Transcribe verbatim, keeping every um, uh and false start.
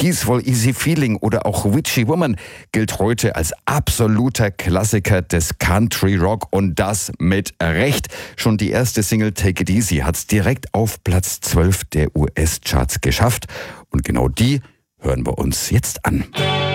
Peaceful Easy Feeling oder auch Witchy Woman gilt heute als absoluter Klassiker des Country Rock und das mit Recht. Schon die erste Single Take It Easy hat es direkt auf Platz zwölf der U S-Charts geschafft und genau die hören wir uns jetzt an.